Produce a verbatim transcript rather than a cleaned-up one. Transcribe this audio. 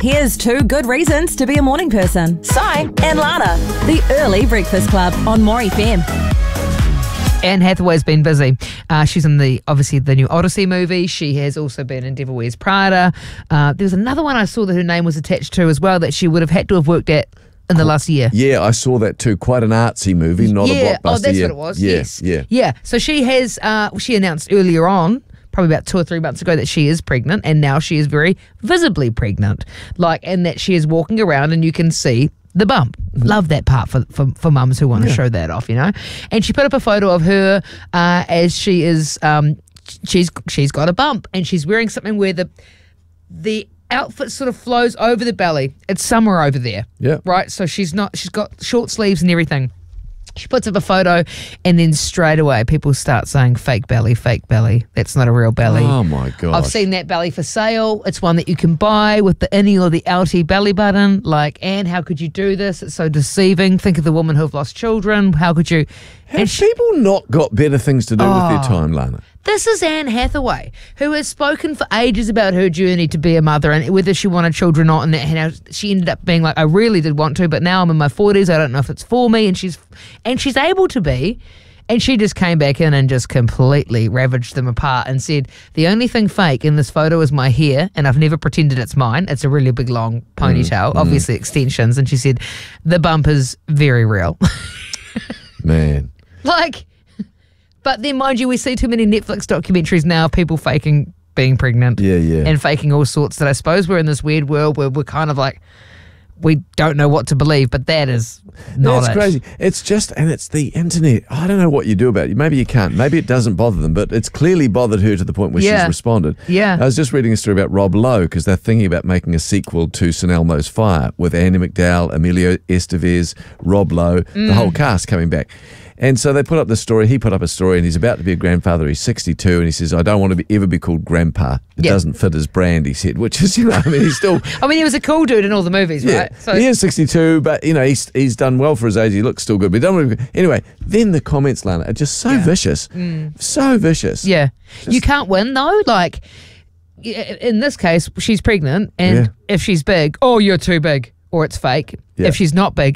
Here's two good reasons to be a morning person. Si and Lana. The Early Breakfast Club on More F M. Anne Hathaway's been busy. Uh, she's in the obviously the new Odyssey movie. She has also been in Devil Wears Prada. Uh, there was another one I saw that her name was attached to as well that she would have had to have worked at in the last year. Yeah, I saw that too. Quite an artsy movie, not yeah. a blockbuster. Oh, that's yeah. what it was. Yeah, yes. yeah. Yeah. So she has, uh, she announced earlier on, probably about two or three months ago, that she is pregnant, and now she is very visibly pregnant. Like, and that she is walking around and you can see the bump. Love that part for for, for mums who want to yeah. show that off, you know. And she put up a photo of her uh, as she is, um, she's she's got a bump, and she's wearing something where the the outfit sort of flows over the belly. It's somewhere over there. Yeah. Right? So she's not, she's got short sleeves and everything. She puts up a photo, and then straight away people start saying fake belly, fake belly. That's not a real belly. Oh my gosh. I've seen that belly for sale. It's one that you can buy with the innie or the outie belly button. Like, Anne, how could you do this? It's so deceiving. Think of the women who've lost children. How could you? Have and she, people not got better things to do oh, with their time, Lana? This is Anne Hathaway, who has spoken for ages about her journey to be a mother and whether she wanted children or not. And that, and how she ended up being like, I really did want to, but now I'm in my forties. I don't know if it's for me. And she's and she's able to be. And she just came back in and just completely ravaged them apart and said, the only thing fake in this photo is my hair, and I've never pretended it's mine. It's a really big, long ponytail, mm, obviously mm. extensions. And she said, the bump is very real. Man. Like... But then, mind you, we see too many Netflix documentaries now of people faking being pregnant. Yeah, yeah. And faking all sorts that I suppose we're in this weird world where we're kind of like, we don't know what to believe, but that is not That's it. crazy. It's just, and it's the internet. I don't know what you do about it. Maybe you can't. Maybe it doesn't bother them, but it's clearly bothered her to the point where Yeah. she's responded. Yeah. I was just reading a story about Rob Lowe because they're thinking about making a sequel to Saint Elmo's Fire with Andy McDowell, Emilio Estevez, Rob Lowe, Mm. the whole cast coming back. And so they put up the story. He put up a story, and he's about to be a grandfather. He's sixty-two, and he says, I don't want to be, ever be called grandpa. It Yep. doesn't fit his brand, he said, which is, you know, I mean, he's still... I mean, he was a cool dude in all the movies, yeah, right? So he is sixty-two, but, you know, he's he's done well for his age. He looks still good. But he don't want to, anyway, then the comments, Lana, are just so Yeah. vicious. Mm. So vicious. Yeah. Just- you can't win, though. Like, in this case, she's pregnant, and Yeah. if she's big, oh, you're too big, or it's fake. Yeah. If she's not big,